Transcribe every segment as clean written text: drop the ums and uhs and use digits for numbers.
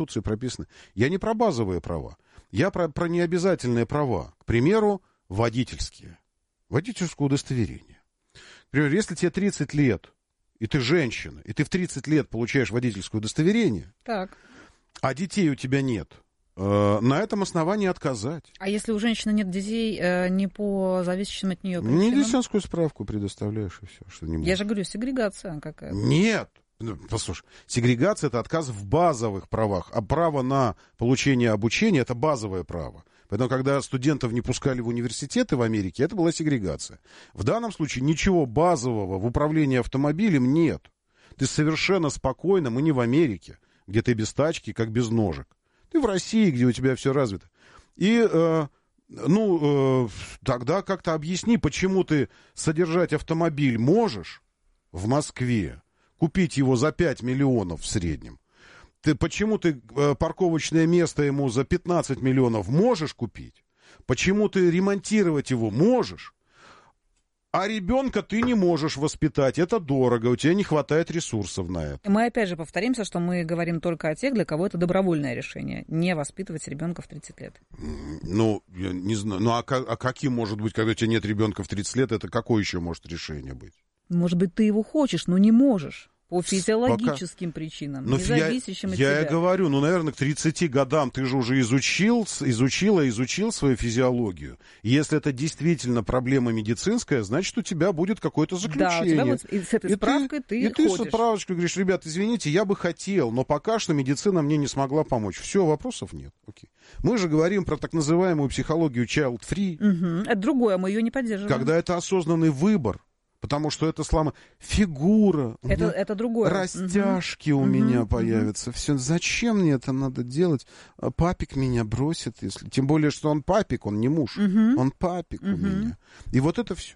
Конституции прописаны. Я не про базовые права. Я про необязательные права. К примеру, водительские. Водительское удостоверение. Например, если тебе 30 лет, и ты женщина, и ты в 30 лет получаешь водительское удостоверение, так. А детей у тебя нет, на этом основании отказать. А если у женщины нет детей, не по зависящим от нее причинам? Медицинскую справку предоставляешь, и все, что не можешь. Я же говорю, сегрегация какая-то. Нет. Послушай, сегрегация — это отказ в базовых правах, а право на получение обучения — это базовое право. Поэтому, когда студентов не пускали в университеты в Америке, это была сегрегация. В данном случае ничего базового в управлении автомобилем нет. Ты совершенно спокойно, мы не в Америке, где ты без тачки, как без ножек. Ты в России, где у тебя все развито. И, тогда как-то объясни, почему ты содержать автомобиль можешь в Москве, купить его за 5 миллионов в среднем. Почему ты парковочное место ему за 15 миллионов можешь купить? Почему ты ремонтировать его можешь? А ребенка ты не можешь воспитать. Это дорого, у тебя не хватает ресурсов на это. Мы опять же повторимся, что мы говорим только о тех, для кого это добровольное решение. Не воспитывать ребенка в 30 лет. Ну, я не знаю. Ну, а каким может быть, когда у тебя нет ребенка в 30 лет, это какое еще может решение быть? Может быть, ты его хочешь, но не можешь. По физиологическим причинам, не зависящим от тебя. Я говорю, наверное, к 30 годам ты же уже изучил свою физиологию. Если это действительно проблема медицинская, значит, у тебя будет какое-то заключение. Да, у тебя вот с этой справкой ты ходишь. И ты с справочкой говоришь: ребят, извините, я бы хотел, но пока что медицина мне не смогла помочь. Все, вопросов нет. Окей. Мы же говорим про так называемую психологию child-free. Угу. Это другое, мы ее не поддерживаем. Когда это осознанный выбор. Потому что это фигура. Это другое. Растяжки у меня появятся. Все. Зачем мне это надо делать? Папик меня бросит, если. Тем более, что он папик, он не муж. Он папик у меня. И вот это все.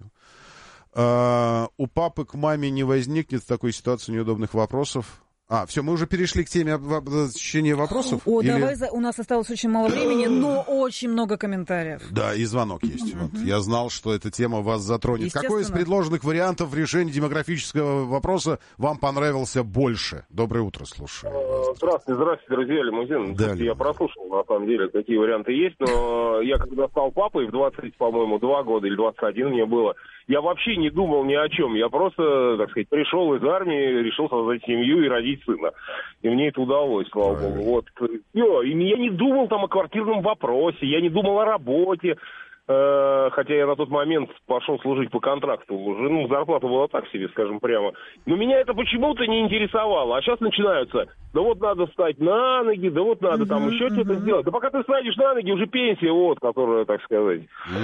У папы к маме не возникнет в такой ситуации неудобных вопросов. Все, мы уже перешли к теме зачтения вопросов? Давай, у нас осталось очень мало времени, но очень много комментариев. Да, и звонок есть. Вот. Я знал, что эта тема вас затронет. Какой из предложенных вариантов решения демографического вопроса вам понравился больше? Доброе утро, слушаю. Здравствуйте, друзья, Лимузин. Да, я прослушал, на самом деле, какие варианты есть, но я когда стал папой в 20, по-моему, 2 года или 21 мне было, я вообще не думал ни о чем. Я просто, так сказать, пришел из армии, решил создать семью и родить сына. И мне это удалось, слава богу. Вот. И я не думал там о квартирном вопросе, я не думал о работе. Хотя я на тот момент пошел служить по контракту уже, зарплата была так себе, скажем прямо. Но меня это почему-то не интересовало. А сейчас начинаются: да вот надо встать на ноги, да вот надо там еще что-то сделать. Да пока ты встанешь на ноги, уже пенсия, которая, так сказать.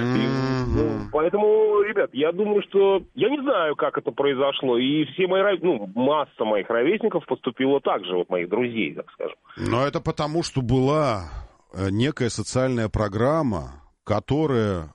Поэтому, ребят, я думаю, что... Я не знаю, как это произошло. И все мои масса моих ровесников поступила так же, моих друзей, так скажем. Но это потому, что была некая социальная программа, которая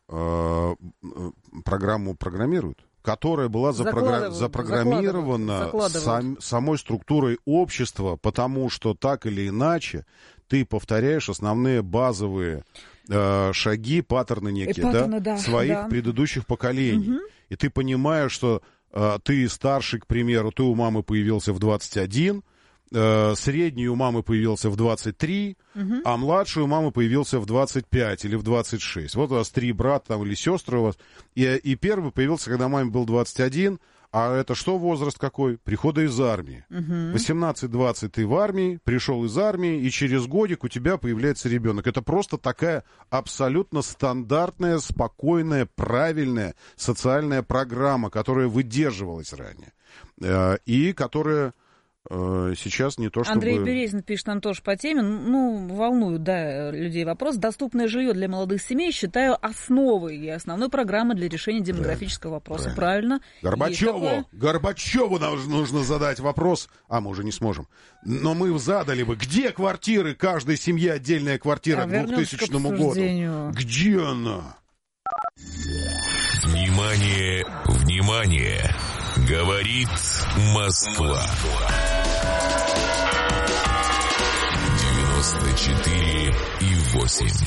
программу программирует, которая была запрограммирована самой структурой общества, потому что так или иначе ты повторяешь основные базовые шаги, паттерны некие, своих предыдущих поколений. И ты понимаешь, что ты старший, к примеру, ты у мамы появился в 21, средний у мамы появился в 23, а младший у мамы появился в 25 или в 26. Вот у вас 3 брата или сестры у вас. И первый появился, когда маме был 21. А это что возраст какой? Прихода из армии. 18-20 ты в армии, пришел из армии, и через годик у тебя появляется ребенок. Это просто такая абсолютно стандартная, спокойная, правильная социальная программа, которая выдерживалась ранее. И которая... сейчас не то чтобы... Андрей Березин пишет нам тоже по теме. Волнуют, людей вопрос. Доступное жилье для молодых семей считаю основой и основной программой для решения демографического вопроса. Правильно? Горбачеву нужно задать вопрос. Мы уже не сможем. Но мы задали бы. Где квартиры? Каждой семье отдельная квартира к 2000 году. Где она? Внимание, внимание! Говорит Москва. 94,8.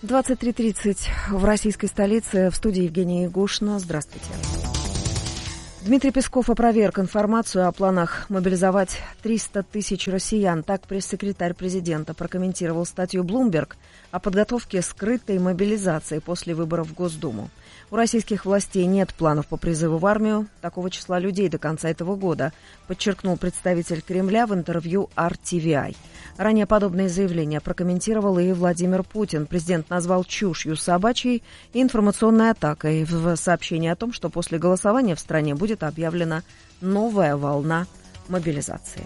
23:30 в российской столице. В студии Евгения Ягушина. Здравствуйте. Дмитрий Песков опроверг информацию о планах мобилизовать 300 тысяч россиян. Так пресс-секретарь президента прокомментировал статью Bloomberg о подготовке скрытой мобилизации после выборов в Госдуму. У российских властей нет планов по призыву в армию такого числа людей до конца этого года, подчеркнул представитель Кремля в интервью RTVI. Ранее подобные заявления прокомментировал и Владимир Путин. Президент назвал чушью собачьей и информационной атакой в сообщении о том, что после голосования в стране будет объявлена новая волна мобилизации.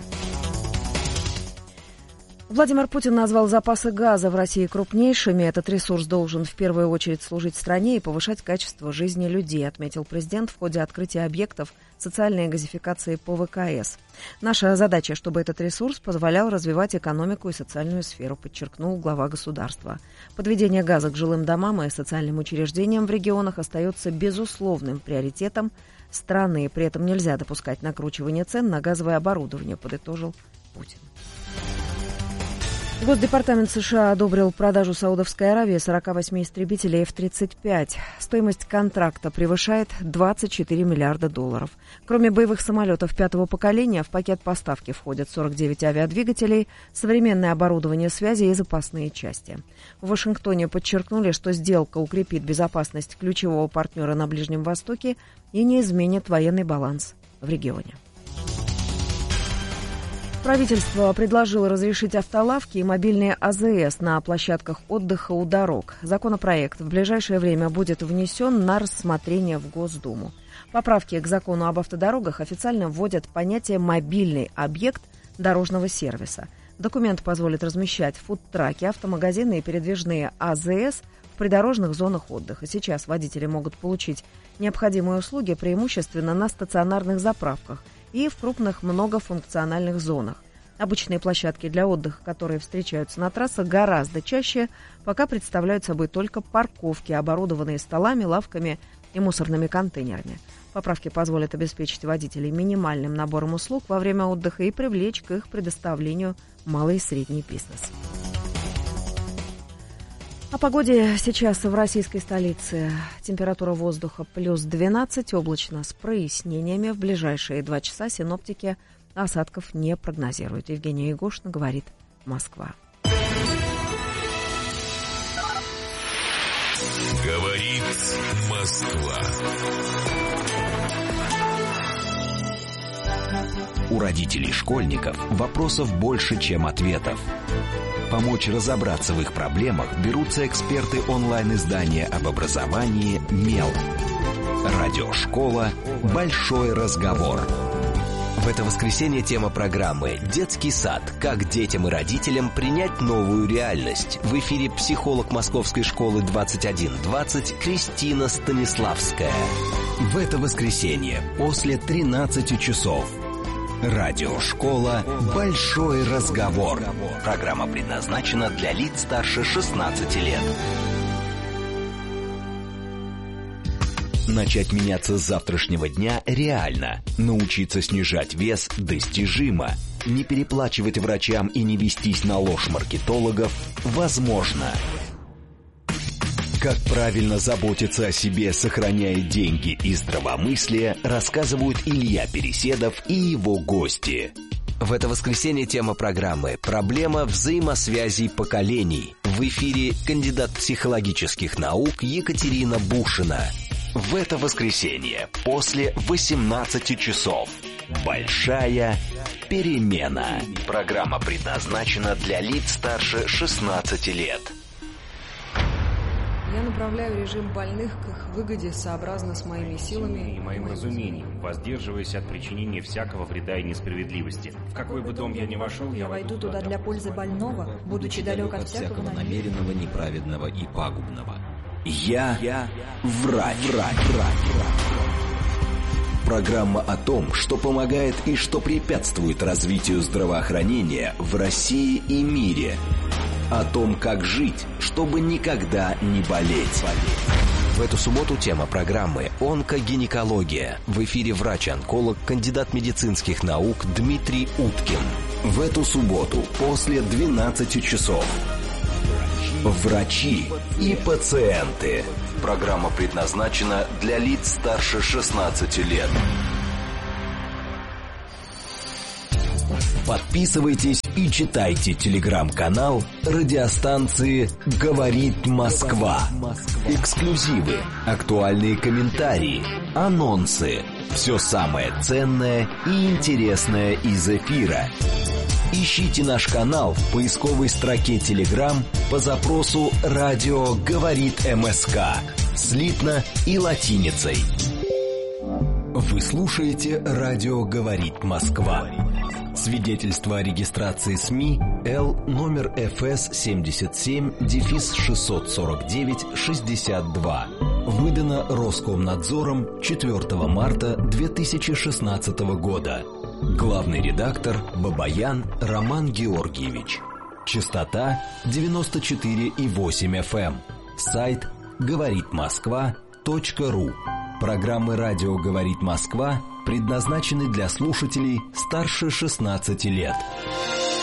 Владимир Путин назвал запасы газа в России крупнейшими. Этот ресурс должен в первую очередь служить стране и повышать качество жизни людей, отметил президент в ходе открытия объектов социальной газификации по ВКС. Наша задача, чтобы этот ресурс позволял развивать экономику и социальную сферу, подчеркнул глава государства. Подведение газа к жилым домам и социальным учреждениям в регионах остается безусловным приоритетом страны. При этом нельзя допускать накручивание цен на газовое оборудование, подытожил Путин. Госдепартамент США одобрил продажу Саудовской Аравии 48 истребителей F-35. Стоимость контракта превышает $24 миллиарда. Кроме боевых самолетов пятого поколения, в пакет поставки входят 49 авиадвигателей, современное оборудование связи и запасные части. В Вашингтоне подчеркнули, что сделка укрепит безопасность ключевого партнера на Ближнем Востоке и не изменит военный баланс в регионе. Правительство предложило разрешить автолавки и мобильные АЗС на площадках отдыха у дорог. Законопроект в ближайшее время будет внесен на рассмотрение в Госдуму. Поправки к закону об автодорогах официально вводят понятие «мобильный объект дорожного сервиса». Документ позволит размещать фудтраки, автомагазины и передвижные АЗС в придорожных зонах отдыха. Сейчас водители могут получить необходимые услуги преимущественно на стационарных заправках и в крупных многофункциональных зонах. Обычные площадки для отдыха, которые встречаются на трассах, гораздо чаще пока представляют собой только парковки, оборудованные столами, лавками и мусорными контейнерами. Поправки позволят обеспечить водителей минимальным набором услуг во время отдыха и привлечь к их предоставлению малый и средний бизнес. О погоде сейчас в российской столице. Температура воздуха плюс 12, облачно с прояснениями. В ближайшие 2 часа синоптики осадков не прогнозируют. Евгения Егошина, говорит Москва. Говорит Москва. У родителей школьников вопросов больше, чем ответов. Помочь разобраться в их проблемах берутся эксперты онлайн-издания об образовании «Мел». Радиошкола «Большой разговор». В это воскресенье тема программы «Детский сад. Как детям и родителям принять новую реальность». В эфире психолог Московской школы 2120 Кристина Станиславская. В это воскресенье после 13 часов. Радиошкола «Большой разговор». Программа предназначена для лиц старше 16 лет. Начать меняться с завтрашнего дня реально. Научиться снижать вес достижимо. Не переплачивать врачам и не вестись на ложь маркетологов возможно. Как правильно заботиться о себе, сохраняя деньги и здравомыслие, рассказывают Илья Переседов и его гости. В это воскресенье тема программы «Проблема взаимосвязей поколений». В эфире кандидат психологических наук Екатерина Бушина. В это воскресенье после 18 часов. Большая перемена. Программа предназначена для лиц старше 16 лет. Я направляю режим больных к их выгоде сообразно с моими силами и моим разумением, воздерживаясь от причинения всякого вреда и несправедливости. В какой бы дом я ни вошел, я войду туда для пользы больного, будучи далек от всякого намеренного, неправедного и пагубного. Я врач. Программа о том, что помогает и что препятствует развитию здравоохранения в России и мире. О том, как жить, чтобы никогда не болеть. В эту субботу тема программы «Онкогинекология». В эфире врач-онколог, кандидат медицинских наук Дмитрий Уткин. В эту субботу после 12 часов. Врачи и пациенты. Программа предназначена для лиц старше 16 лет. Подписывайтесь и читайте телеграм-канал радиостанции «Говорит Москва». Эксклюзивы, актуальные комментарии, анонсы. Все самое ценное и интересное из эфира. Ищите наш канал в поисковой строке Telegram по запросу «Радио говорит МСК» слитно и латиницей. Вы слушаете «Радио говорит Москва». Свидетельство о регистрации СМИ Л номер ФС 77-649-62. Выдано Роскомнадзором 4 марта 2016 года. Главный редактор Бабаян Роман Георгиевич. Частота 94,8 FM. Сайт говоритмосква.ру. Программы «Радио говорит Москва» предназначены для слушателей старше 16 лет.